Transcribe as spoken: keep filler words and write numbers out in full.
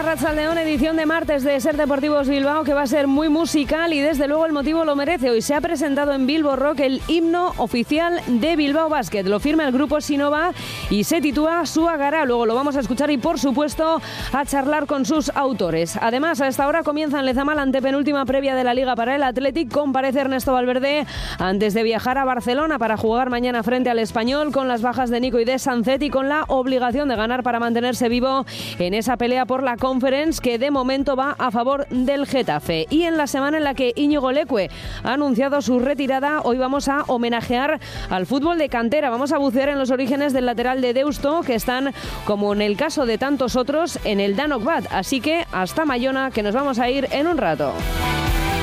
Arratsaldeón, edición de martes de Ser Deportivos Bilbao, que va a ser muy musical y desde luego el motivo lo merece. Hoy se ha presentado en Bilbo Rock el himno oficial de Bilbao Basket. Lo firma el grupo Sinova y se titula Suagara. Luego lo vamos a escuchar y por supuesto a charlar con sus autores. Además, a esta hora comienza en Lezama la antepenúltima previa de la Liga para el Athletic. Comparece Ernesto Valverde antes de viajar a Barcelona para jugar mañana frente al Español, con las bajas de Nico y de Sancet y con la obligación de ganar para mantenerse vivo en esa pelea por la Conference, que de momento va a favor del Getafe. Y en la semana en la que Íñigo Leque ha anunciado su retirada, hoy vamos a homenajear al fútbol de cantera. Vamos a bucear en los orígenes del lateral de Deusto, que están, como en el caso de tantos otros, en el Danok Bat. Así que hasta Mayona, que nos vamos a ir en un rato.